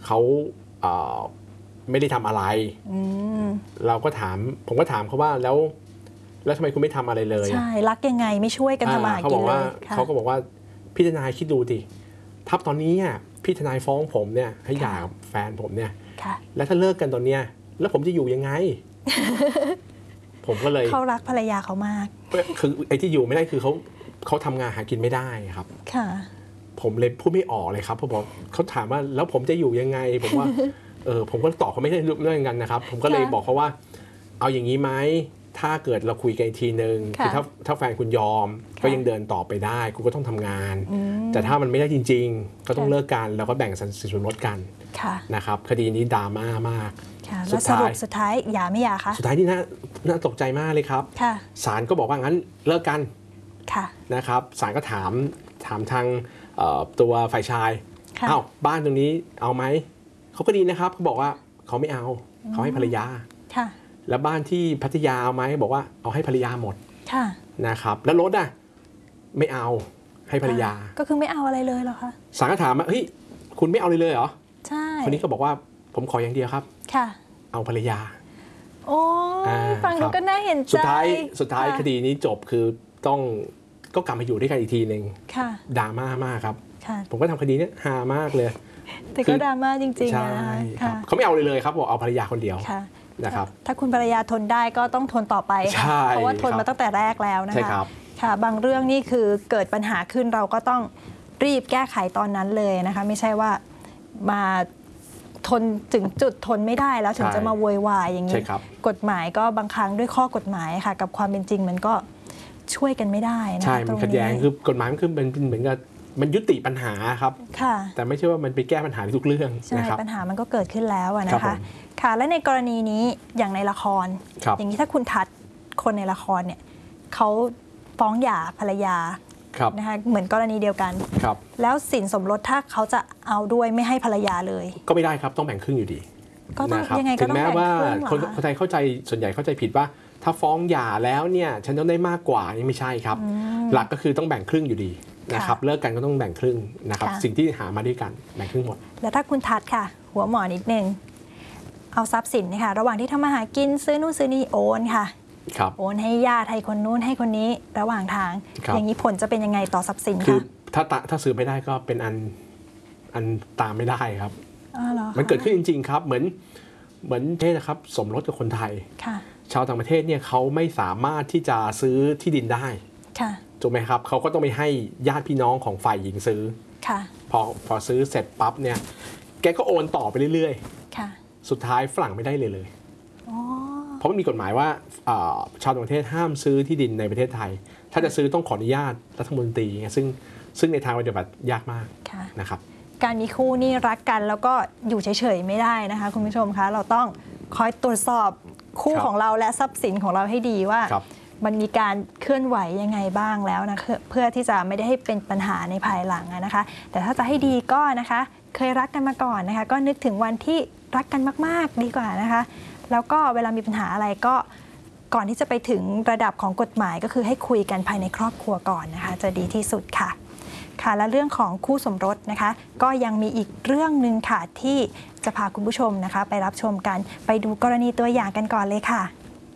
เขาไม่ได้ทำอะไรเราก็ถามผมก็ถามเขาว่าแล้วทำไมคุณไม่ทำอะไรเลยใช่รักยังไงไม่ช่วยกันทำมาหากินเลยเขาก็บอกว่าพี่ทนายคิดดูดิถ้าตอนนี้พี่ทนายฟ้องผมเนี่ยให้หย่ากับแฟนผมเนี่ยแล้วถ้าเลิกกันตอนเนี้ยแล้วผมจะอยู่ยังไง ผมก็เลยเขารักภรรยาเขามากคือไอ้ที่อยู่ไม่ได้คือเขาทำงานหากินไม่ได้ครับผมเลยพูดไม่ออกเลยครับเพราะบอกเขาถามว่าแล้วผมจะอยู่ยังไงผมว่าผมก็ตอบเขาไม่ได้เรื่องกันนะครับผมก็เลยบอกเขาว่าเอาอย่างนี้ไหมถ้าเกิดเราคุยกันอีกทีนึงคือถ้าแฟนคุณยอมก็ยังเดินต่อไปได้คุณก็ต้องทำงานแต่ถ้ามันไม่ได้จริงๆก็ต้องเลิกกันแล้วก็แบ่งสินสมรสกันนะครับคดีนี้ดราม่ามากแล้วสรุปสุดท้ายหย่าไม่หย่าคะสุดท้ายนี่น่าตกใจมากเลยครับศาลก็บอกว่างั้นเลิกกันนะครับศาลก็ถามทางตัวฝ่ายชายอ้าวบ้านตรงนี้เอาไหมเขาก็ดีนะครับเขาบอกว่าเขาไม่เอาเขาให้ภรรยาแล้วบ้านที่พัทยาเอาไหมบอกว่าเอาให้ภรรยาหมดนะครับแล้วรถไม่เอาให้ภรรยาก็คือไม่เอาอะไรเลยเหรอคะศาลก็ถามว่าเฮ้ยคุณไม่เอาเลยเหรอใช่คนนี้ก็บอกว่าผมขออย่างเดียวครับเอาภรรยาโอ้ฟังดูก็น่าเห็นใจสุดท้ายคดีนี้จบคือก็กลับมาอยู่ด้วยกันอีกทีหนึ่งดราม่ามากครับผมก็ทำคดีนี้ฮามากเลยแต่ก็ดราม่าจริงๆใช่ครับเขาไม่เอาเลยครับบอกเอาภรรยาคนเดียวนะครับถ้าคุณภรรยาทนได้ก็ต้องทนต่อไปค่ะเพราะว่าทนมาตั้งแต่แรกแล้วนะคะค่ะบางเรื่องนี่คือเกิดปัญหาขึ้นเราก็ต้องรีบแก้ไขตอนนั้นเลยนะคะไม่ใช่ว่ามาทนถึงจุดทนไม่ได้แล้วถึงจะมาโวยวายอย่างนี้กฎหมายก็บางครั้งด้วยข้อกฎหมายค่ะกับความเป็นจริงมันก็ช่วยกันไม่ได้นะใช่มันขัดแย้งคือกฎหมายมันคือเป็นเหมือนกับมันยุติปัญหาครับแต่ไม่ใช่ว่ามันไปแก้ปัญหาทุกเรื่องใช่ปัญหามันก็เกิดขึ้นแล้วนะคะค่ะและในกรณีนี้อย่างในละครอย่างนี้ถ้าคุณทัดคนในละครเนี่ยเขาฟ้องหย่าภรรยานะคะเหมือนกรณีเดียวกันแล้วสินสมรสถ้าเขาจะเอาด้วยไม่ให้ภรรยาเลยก็ไม่ได้ครับต้องแบ่งครึ่งอยู่ดีก็ต้องยังไงก็ต้องแบ่งครึ่งถึงแม้ว่าคนไทยเข้าใจส่วนใหญ่เข้าใจผิดว่าถ้าฟ้องหย่าแล้วเนี่ยฉันต้องได้มากกว่านี่ไม่ใช่ครับหลักก็คือต้องแบ่งครึ่งอยู่ดีนะครับเลิกกันก็ต้องแบ่งครึ่งนะครับสิ่งที่หามาด้วยกันแบ่งครึ่งหมดแล้วถ้าคุณทัดค่ะหัวหมอนิดนึงเอาทรัพย์สินนะคะระหว่างที่ทำมาหากินซื้อนู่นซื้อนี่โอนค่ะโอนให้ญาติให้คนนู้นให้คนนี้ระหว่างทางอย่างนี้ผลจะเป็นยังไงต่อทรัพย์สินคือถ้าซื้อไม่ได้ก็เป็นอันตามไม่ได้ครับมันเกิดขึ้นจริงๆครับเหมือนเทศนะครับสมรสกับคนไทยชาวต่างประเทศเนี่ยเขาไม่สามารถที่จะซื้อที่ดินได้ถูกไหมครับเขาก็ต้องไปให้ญาติพี่น้องของฝ่ายหญิงซื้อพอซื้อเสร็จปั๊บเนี่ยแกก็โอนต่อไปเรื่อยๆสุดท้ายฝรั่งไม่ได้เลยเพราะมันมีกฎหมายว่าชาวต่างประเทศห้ามซื้อที่ดินในประเทศไทยถ้าจะซื้อต้องขออนุญาตรัฐมนตรีซึ่งในทางปฏิบัติยากมากนะครับการมีคู่นี่รักกันแล้วก็อยู่เฉยๆไม่ได้นะคะคุณผู้ชมคะเราต้องคอยตรวจสอบคู่ของเราและทรัพย์สินของเราให้ดีว่ามันมีการเคลื่อนไหวยังไงบ้างแล้วนะเพื่อที่จะไม่ได้ให้เป็นปัญหาในภายหลังนะคะแต่ถ้าจะให้ดีก็นะคะเคยรักกันมาก่อนนะคะก็นึกถึงวันที่รักกันมากๆดีกว่านะคะแล้วก็เวลามีปัญหาอะไรก็ก่อนที่จะไปถึงระดับของกฎหมายก็คือให้คุยกันภายในครอบครัวก่อนนะคะจะดีที่สุดค่ะค่ะและเรื่องของคู่สมรสนะคะก็ยังมีอีกเรื่องหนึ่งค่ะที่จะพาคุณผู้ชมนะคะไปรับชมกันไปดูกรณีตัวอย่างกันก่อนเลยค่ะ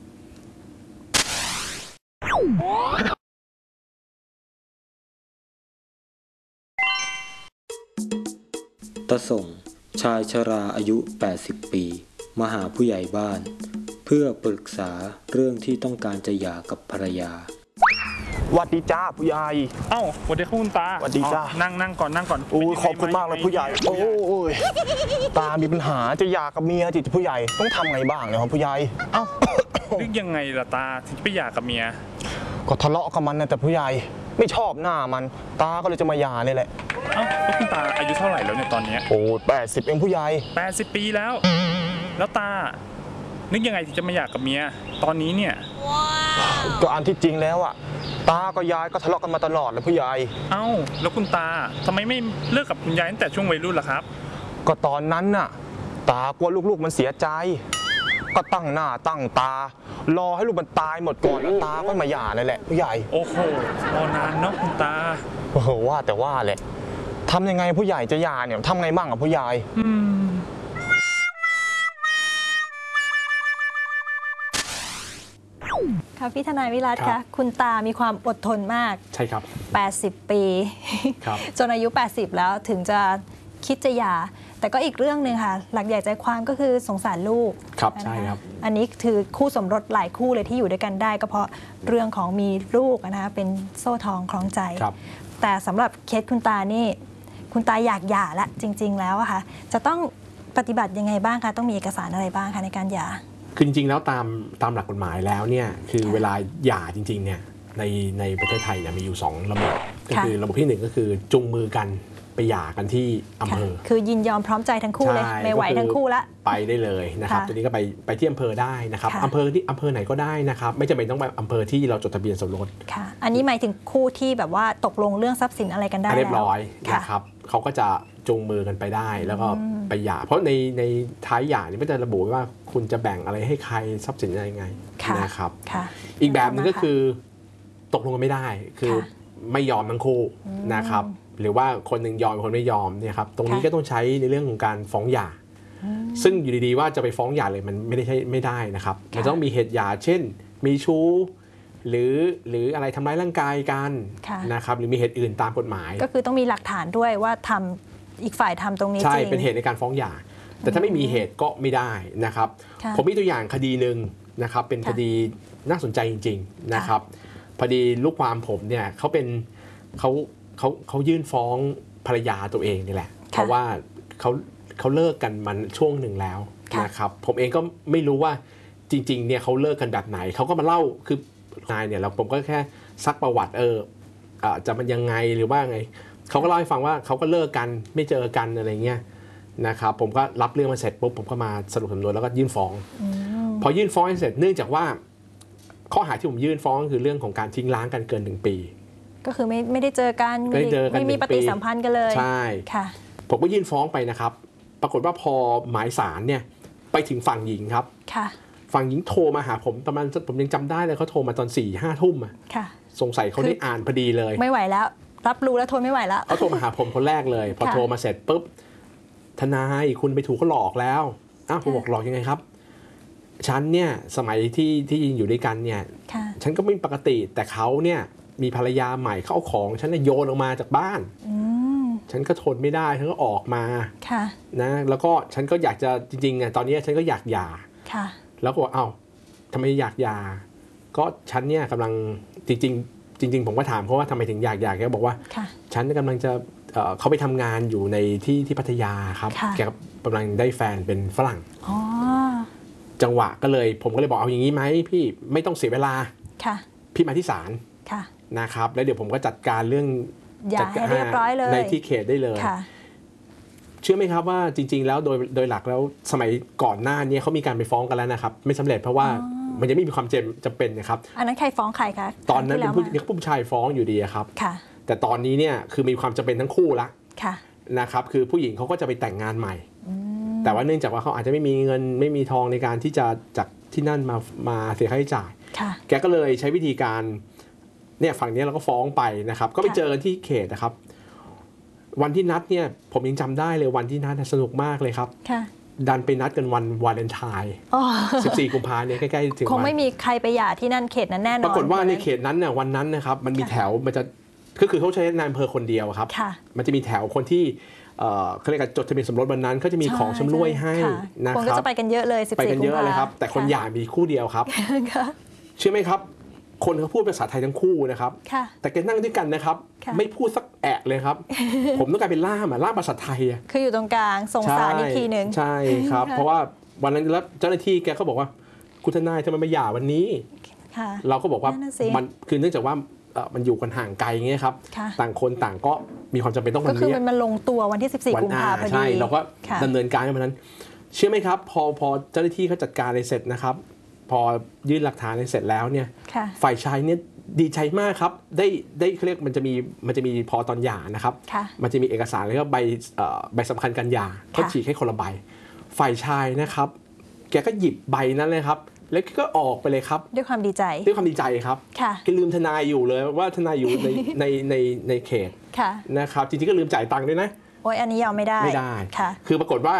ตาส่งชายชราอายุ80ปีมาหาผู้ใหญ่บ้านเพื่อปรึกษาเรื่องที่ต้องการจะหย่ากับภรรยาสวัสดีจ้าผู้ใหญ่เอ้าสวัสดีคุณตาสวัสดีจ้านั่งก่อนโอ้ขอบคุณมากเลยผู้ใหญ่โอ้ยตามีปัญหาจะหย่ากับเมียจิผู้ใหญ่ต้องทำไงบ้างเนี่ยครับผู้ใหญ่เอ้านึกยังไงล่ะตาถึงไปหย่ากับเมียก็ทะเลาะกับมันนะแต่ผู้ใหญ่ไม่ชอบหน้ามันตาก็เลยจะมาหย่านี่แหละเอ้าแล้วคุณตาอายุเท่าไหร่แล้วเนี่ยตอนนี้โอ้80เองผู้ใหญ่ 80ปีแล้วตานึกยังไงถึงจะมาหย่ากับเมียตอนนี้เนี่ยก็อันที่จริงแล้วอะตาก็ยายก็ทะเลาะกันมาตลอดเลยผู้ใหญ่เอ้าแล้วคุณตาทำไมไม่เลิกกับคุณยายตั้งแต่ช่วงวัยรุ่นล่ะครับก็ตอนนั้นน่ะตากลัวลูกๆมันเสียใจก็ตั้งหน้าตั้งตารอให้ลูกมันตายหมดก่อนแล้วตาก็มาหย่าเลยแหละผู้ใหญ่โอ้โหรอนานเนาะคุณตาโอ้โหว่าแต่ว่าแหละทำยังไงผู้ใหญ่จะหย่าเนี่ยทำไงบ้างกับผู้ใหญ่ค่ะพี่ทนายวิรัตคะคุณตามีความอดทนมากใช่ครับ 80 ปีจนอายุ80แล้วถึงจะคิดจะหย่าแต่ก็อีกเรื่องหนึ่งค่ะหลักใหญ่ใจความก็คือสงสารลูกครับใช่ครับอันนี้คือคู่สมรสหลายคู่เลยที่อยู่ด้วยกันได้ก็เพราะเรื่องของมีลูกนะคะเป็นโซ่ทองคล้องใจแต่สำหรับเคสคุณตานี่คุณตาอยากหย่าละจริงๆแล้วอะค่ะจะต้องปฏิบัติยังไงบ้างคะต้องมีเอกสารอะไรบ้างคะในการหย่าคือจริงๆแล้วตามหลักกฎหมายแล้วเนี่ยคือเวลาหย่าจริงๆเนี่ยในประเทศไทยเนี่ยมีอยู่2ระบบก็คือระบบที่1ก็คือจูงมือกันไปหย่ากันที่อำเภอคือยินยอมพร้อมใจทั้งคู่เลยไม่ไหวทั้งคู่ละไปได้เลยนะครับตัวนี้ก็ไปที่อำเภอได้นะครับอำเภอไหนก็ได้นะครับไม่จำเป็นต้องไปอำเภอที่เราจดทะเบียนสมรสค่ะอันนี้หมายถึงคู่ที่แบบว่าตกลงเรื่องทรัพย์สินอะไรกันได้เรียบร้อยนะครับเขาก็จะจูงมือกันไปได้แล้วก็ไปหย่าเพราะในท้ายหย่านี่ไม่ได้ระบุว่าคุณจะแบ่งอะไรให้ใครทรัพย์สินอะไรยังไงนะครับอีกแบบนึงก็คือตกลงกันไม่ได้คือไม่ยอมทั้งคู่นะครับหรือว่าคนหนึ่งยอมคนไม่ยอมเนี่ยครับตรงนี้ก็ต้องใช้ในเรื่องของการฟ้องหย่าซึ่งอยู่ดีๆว่าจะไปฟ้องหย่าเลยมันไม่ได้นะครับมันต้องมีเหตุหย่าเช่นมีชู้หรืออะไรทำร้ายร่างกายกันนะครับหรือมีเหตุอื่นตามกฎหมายก็คือต้องมีหลักฐานด้วยว่าทำอีกฝ่ายทำตรงนี้จริงใช่เป็นเหตุในการฟ้องหย่าแต่ถ้าไม่มีเหตุก็ไม่ได้นะครับผมมีตัวอย่างคดีหนึ่งนะครับเป็นคดีน่าสนใจจริงๆนะครับพอดีลูกความผมเนี่ยเขายื่นฟ้องภรรยาตัวเองนี่แหละเพราะว่าเขาเลิกกันมันช่วงหนึ่งแล้วนะครับผมเองก็ไม่รู้ว่าจริงๆเนี่ยเขาเลิกกันแบบไหนเขาก็มาเล่าคือนายเนี่ยผมก็แค่ซักประวัติจะมันยังไงหรือว่าไงเขาก็เล่าให้ฟังว่าเขาก็เลิกกันไม่เจอกันอะไรเงี้ยนะครับผมก็รับเรื่องมาเสร็จปุ๊บผมก็มาสรุปสำนวนแล้วก็ยื่นฟ้องพอยื่นฟ้องเสร็จเนื่องจากว่าข้อหาที่ผมยื่นฟ้องคือเรื่องของการทิ้งร้างกันเกิน1 ปีก็คือไม่ได้เจอกันไม่มีปฏิสัมพันธ์กันเลยใช่ค่ะผมก็ยื่นฟ้องไปนะครับปรากฏว่าพอหมายศาลเนี่ยไปถึงฝั่งหญิงครับค่ะฝั่งหญิงโทรมาหาผมประมาณผมยังจำได้เลยเขาโทรมาตอน4-5 ทุ่มค่ะสงสัยเขาได้อ่านพอดีเลยไม่ไหวแล้วรับรู้แล้วทนไม่ไหวแล้วเขาโทรมาหาผมคนแรกเลยพอโทรมาเสร็จปุ๊บทนายคุณไปถูกเขาหลอกแล้วผมบอกหลอกยังไงครับฉันเนี่ยสมัยที่อยู่ด้วยกันเนี่ยฉันก็ไม่ปกติแต่เขาเนี่ยมีภรรยาใหม่เขาเอาของฉันโยนออกมาจากบ้านฉันก็ทนไม่ได้ฉันก็ออกมานะแล้วก็ฉันก็อยากจะจริงๆตอนนี้ฉันก็อยากหย่าแล้วก็บอกทำไมอยากหย่าก็ฉันเนี่ยกำลังจริงผมก็ถามเขาว่าทำไมถึงอยากหย่าแกบอกว่าฉันกำลังจะเขาไปทำงานอยู่ในที่พัทยาครับแกกำลังได้แฟนเป็นฝรั่งจังหวะผมก็เลยบอกเอาอย่างนี้ไหมพี่ไม่ต้องเสียเวลาพี่มาที่ศาลนะครับแล้วเดี๋ยวผมก็จัดการเรื่องจัดการเรียบร้อยเลยในที่เขตได้เลยเชื่อไหมครับว่าจริงๆแล้วโดยหลักแล้วสมัยก่อนหน้านี้เขามีการไปฟ้องกันแล้วนะครับไม่สำเร็จเพราะว่ามันยังไม่มีความจำเป็นนะครับอันนั้นใครฟ้องใครคะตอนนั้นเป็นผู้ชายฟ้องอยู่ดีครับแต่ตอนนี้เนี่ยคือมีความจำเป็นทั้งคู่ละนะครับคือผู้หญิงเขาก็จะไปแต่งงานใหม่แต่ว่าเนื่องจากว่าเขาอาจจะไม่มีเงินไม่มีทองในการที่จะจากที่นั่นมาเสียค่าใช้จ่ายแกก็เลยใช้วิธีการเนี่ยฝั่งนี้เราก็ฟ้องไปนะครับก็ไปเจอกันที่เขตนะครับวันที่นัดเนี่ยผมยังจำได้เลยวันที่นัดสนุกมากเลยครับดันไปนัดกันวันวาเลนไทน์14 กุมภาพันธ์เนี่ยใกล้ๆถึงคงไม่มีใครไปหย่าที่นั่นเขตนั้นแน่นอนปรากฏว่าในเขตนั้นเนี่ยวันนั้นนะครับมันมีแถวมันจะคือเขาใช้นายอำเภอคนเดียวครับมันจะมีแถวคนที่เขาเรียกจดทะเบียนสมรสวันนั้นเขาจะมีของชำร่วยให้นะครับคนก็จะไปกันเยอะเลย14 กุมภาพันธ์ไปกันเยอะเลยครับแต่คนหย่ามีคู่เดียวครับเชื่อไหมครับคนเขาพูดภาษาไทยทั้งคู่นะครับแต่แกนั่งด้วยกันนะครับไม่พูดสักแอะเลยครับ ผมต้องกลายเป็นล่ามภาษาไทยคืออยู่ตรงกลางส่งสารอีกทีหนึ่งใช่ครับเพราะว่าวันนั้นแล้วเจ้าหน้าที่แกก็บอกว่าคุณทนายทำไมมาหย่าวันนี้เราก็บอกว่ามันคือเนื่องจากว่ามันอยู่กันห่างไกลเงี้ยครับต่างคนต่างก็มีความจำเป็นต้องวันนี้ก็คือมันลงตัววันที่14 กุมภาพันธ์พอดีใช่เราก็ดำเนินการกันวันนั้นเชื่อไหมครับพอเจ้าหน้าที่เขาจัดการเสร็จนะครับพอยื่นหลักฐานเสร็จแล้วเนี่ยฝ่ายชายเนี่ยดีใจมากครับได้เขาเรียกมันจะมีพอตอนหย่านะครับมันจะมีเอกสารแล้วก็ใบสำคัญการหย่าเขาฉีกให้คนละใบฝ่ายชายนะครับแกก็หยิบใบนั้นเลยครับแล้วก็ออกไปเลยครับด้วยความดีใจครับค่ะก็ลืมทนายอยู่เลยว่าทนายอยู่ในเขตค่ะนะครับจริงๆก็ลืมจ่ายตังค์ด้วยนะโอ้ยอันนี้ยอมไม่ได้ค่ะคือปรากฏว่า